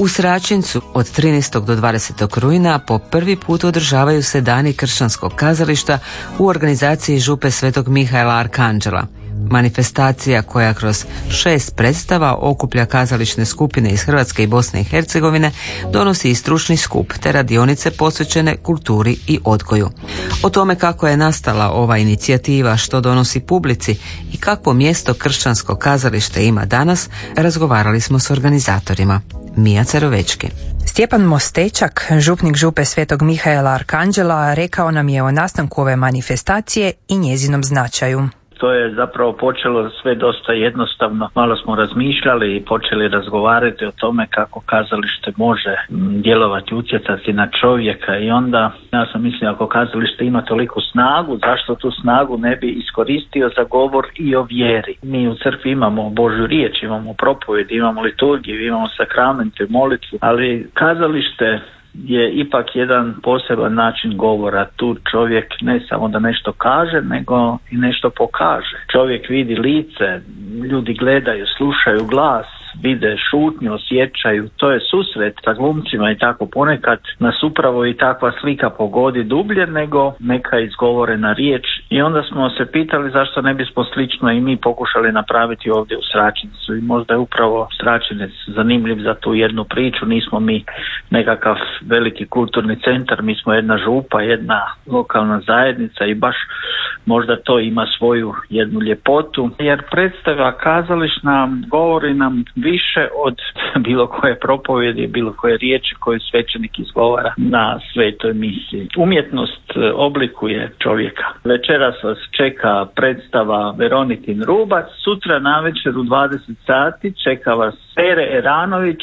U Sračincu od 13. do 20. rujna po prvi put održavaju se Dani kršćanskog kazališta u organizaciji župe Svetog Mihaela Arkanđela. Manifestacija koja kroz 6 predstava okuplja kazališne skupine iz Hrvatske i Bosne i Hercegovine donosi i stručni skup te radionice posvećene kulturi i odgoju. O tome kako je nastala ova inicijativa, što donosi publici i kakvo mjesto kršćansko kazalište ima danas, razgovarali smo s organizatorima. Mija Cerovečki. Stjepan Mostečak, župnik župe Svetog Mihaela Arkanđela, rekao nam je o nastanku ove manifestacije i njezinom značaju. To je zapravo počelo sve dosta jednostavno. Malo smo razmišljali i počeli razgovarati o tome kako kazalište može djelovati, utjecati na čovjeka i onda ja sam mislio ako kazalište ima toliku snagu, zašto tu snagu ne bi iskoristio za govor i o vjeri. Mi u crkvi imamo Božju riječ, imamo propovjed, imamo liturgiju, imamo sakramente, molitvu, ali kazalište je ipak jedan poseban način govora. Tu čovjek ne samo da nešto kaže, nego i nešto pokaže. Čovjek vidi lice, ljudi gledaju, slušaju glas, vide šutnju, osjećaju. To je susret sa glumcima i tako. Ponekad nas upravo i takva slika pogodi dublje nego neka izgovorena riječ. I onda smo se pitali zašto ne bismo slično i mi pokušali napraviti ovdje u Sračincu. I možda je upravo Sračinec zanimljiv za tu jednu priču. Nismo mi nekakav veliki kulturni centar, mi smo jedna župa, jedna lokalna zajednica i baš možda to ima svoju jednu ljepotu. Jer predstava kazališna govori nam više od bilo koje propovjedi, bilo koje riječi koju svećenik izgovara na svetoj misiji. Umjetnost oblikuje čovjeka. Večeras vas čeka predstava Veronikin Rubac, sutra navečer u 20 sati čeka vas Pere Eranović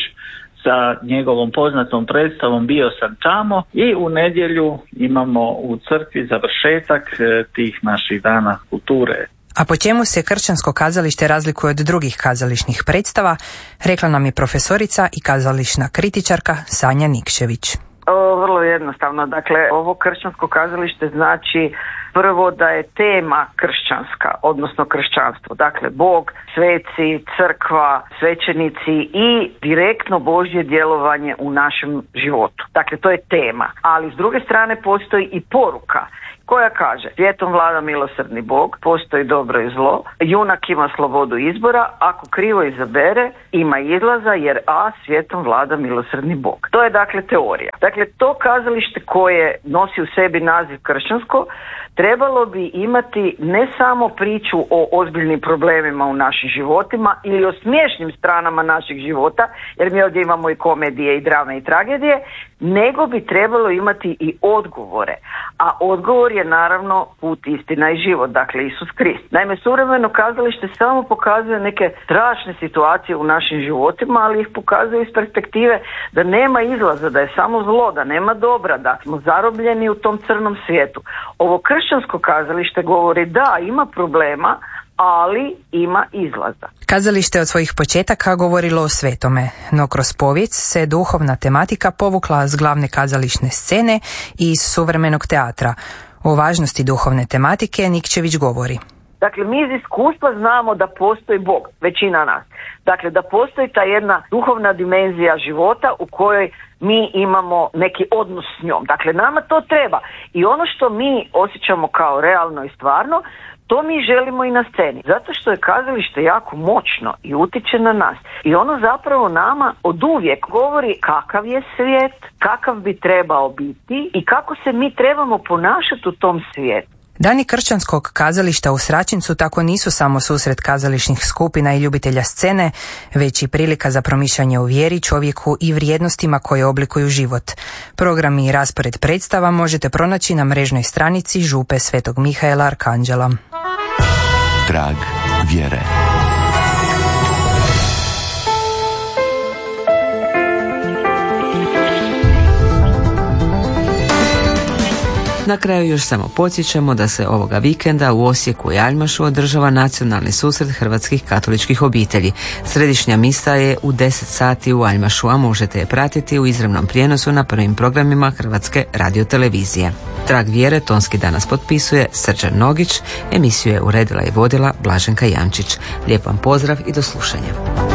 sa njegovom poznatom predstavom Bio sam tamo i u nedjelju imamo u crkvi završetak tih naših dana kulture. A po čemu se kršćansko kazalište razlikuje od drugih kazališnih predstava, rekla nam je profesorica i kazališna kritičarka Sanja Nikšević. Vrlo jednostavno. Dakle, ovo kršćansko kazalište znači prvo da je tema kršćanska, odnosno kršćanstvo. Dakle, Bog, sveci, crkva, svećenici i direktno Božje djelovanje u našem životu. Dakle, to je tema. Ali s druge strane postoji i poruka koja kaže: svijetom vlada milosrdni Bog, postoji dobro i zlo, junak ima slobodu izbora, ako krivo izabere ima izlaza jer svijetom vlada milosrdni Bog. To je dakle teorija. Dakle, to kazalište koje nosi u sebi naziv kršćansko trebalo bi imati ne samo priču o ozbiljnim problemima u našim životima ili o smiješnim stranama naših života, jer mi ovdje imamo i komedije i drame i tragedije, nego bi trebalo imati i odgovore. A odgovor je naravno put, istina i život, dakle Isus Krist. Naime, suvremeno kazalište samo pokazuje neke strašne situacije u našim životima, ali ih pokazuje iz perspektive da nema izlaza, da je samo zlo, da nema dobra, da smo zarobljeni u tom crnom svijetu. Ovo kršćansko kazalište govori da ima problema, ali ima izlaza. Kazalište od svojih početaka govorilo o svetome, no kroz povijest se duhovna tematika povukla s glavne kazališne scene i iz suvremenog teatra. O važnosti duhovne tematike Nikčević govori. Dakle, mi iz iskustva znamo da postoji Bog, većina nas. Dakle, da postoji ta jedna duhovna dimenzija života u kojoj mi imamo neki odnos s njom. Dakle, nama to treba. I ono što mi osjećamo kao realno i stvarno, to mi želimo i na sceni. Zato što je kazalište jako moćno i utiče na nas. I ono zapravo nama oduvijek govori kakav je svijet, kakav bi trebao biti i kako se mi trebamo ponašati u tom svijetu. Dani kršćanskog kazališta u Sračincu tako nisu samo susret kazališnih skupina i ljubitelja scene, već i prilika za promišljanje o vjeri, čovjeku i vrijednostima koje oblikuju život. Program i raspored predstava možete pronaći na mrežnoj stranici župe Svetog Mihaela Arkanđela. Trag vjere. Na kraju još samo podsjećamo da se ovoga vikenda u Osijeku i Aljmašu održava nacionalni susret hrvatskih katoličkih obitelji. Središnja misa je u 10 sati u Aljmašu, a možete je pratiti u izravnom prijenosu na prvim programima Hrvatske radiotelevizije. Trag vjere tonski danas potpisuje Srđan Nogić, emisiju je uredila i vodila Blaženka Jančić. Lijep vam pozdrav i do slušanja.